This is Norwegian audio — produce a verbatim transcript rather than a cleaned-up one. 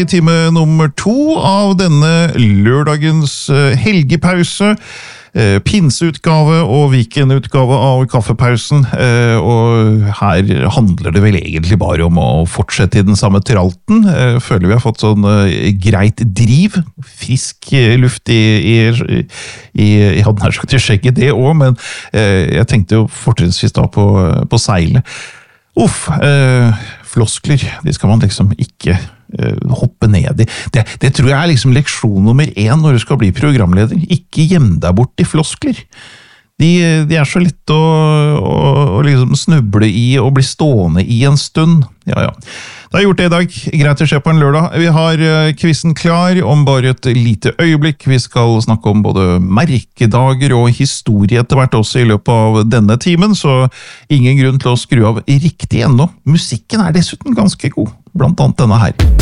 I time nummer to av denne lørdagens helgepause, pinseutgave og weekendutgave av kaffepausen, og her handler det vel egentlig bare om å fortsette i den samme tralten. Jeg føler vi har fått sånn greit driv, frisk luft i, i, i, i hadde nær sagt i skjegget det også, men jeg tenkte jo fortrinnsvis da på, på seilet. Uff, eh, floskler, de skal man liksom ikke hoppe ned i. Det, det tror jeg er liksom leksjon nummer én når du skal bli programleder. Ikke gjem deg bort i floskler. De, de er så lett å, å, å liksom snuble i og bli stående i en stund. Ja, ja. Da har jeg gjort det i dag. Greit å se på en lørdag. Vi har quizen klar om bare et lite øyeblikk. Vi skal snakke om både merkedager og historie etter hvert også i løpet av denne timen, så ingen grunn til å skru av riktig ennå. Musikken er dessuten ganske god, blant annet denne her.